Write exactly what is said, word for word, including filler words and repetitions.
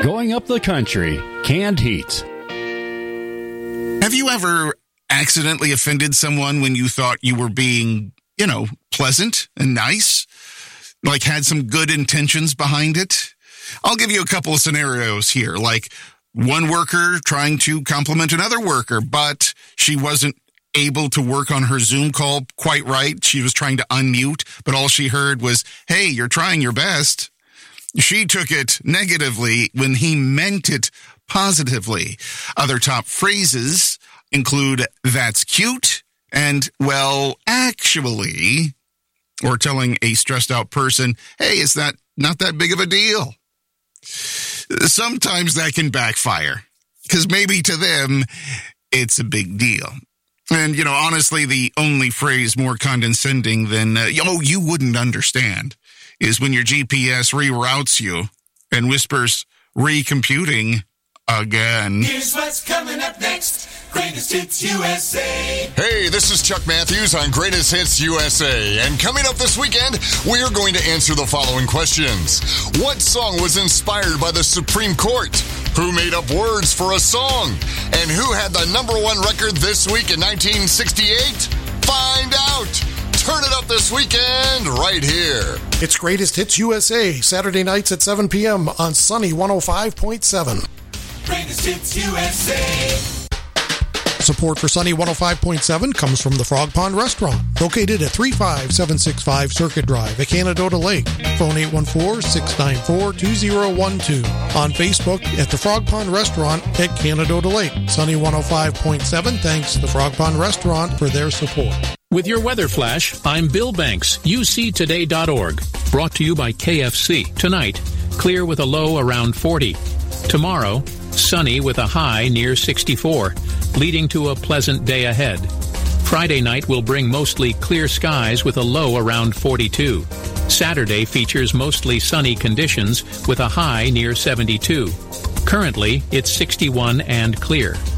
Going up the country, Canned Heat. Have you ever accidentally offended someone when you thought you were being, you know, pleasant and nice? Like had some good intentions behind it? I'll give you a couple of scenarios here. Like one worker trying to compliment another worker, but she wasn't able to work on her Zoom call quite right. She was trying to unmute, but all she heard was, "Hey, you're trying your best." She took it negatively when he meant it positively. Other top phrases include, "That's cute," and, "Well, actually," or telling a stressed out person, "Hey, it's not, not that big of a deal." Sometimes that can backfire because maybe to them it's a big deal. And, you know, honestly, the only phrase more condescending than, uh, oh, you wouldn't understand, is when your G P S reroutes you and whispers, "Recomputing again." Here's what's coming up next. Greatest Hits U S A. Hey, this is Chuck Matthews on Greatest Hits U S A. And coming up this weekend, we are going to answer the following questions. What song was inspired by the Supreme Court? Who made up words for a song? And who had the number one record this week in nineteen sixty-eight? Find out. Turn it up this weekend right here. It's Greatest Hits U S A, Saturday nights at seven p.m. on Sunny one oh five point seven. Greatest Hits U S A. Support for Sunny one oh five point seven comes from the Frog Pond Restaurant, located at three five seven six five Circuit Drive at Canadota Lake. Phone eight one four, six nine four, two zero one two. On Facebook at the Frog Pond Restaurant at Canadota Lake. Sunny one oh five point seven thanks the Frog Pond Restaurant for their support. With your weather flash, I'm Bill Banks, U C today dot org. Brought to you by K F C. Tonight, clear with a low around forty. Tomorrow, sunny with a high near sixty-four, leading to a pleasant day ahead. Friday night will bring mostly clear skies with a low around forty-two. Saturday features mostly sunny conditions with a high near seventy-two. Currently, it's sixty-one and clear.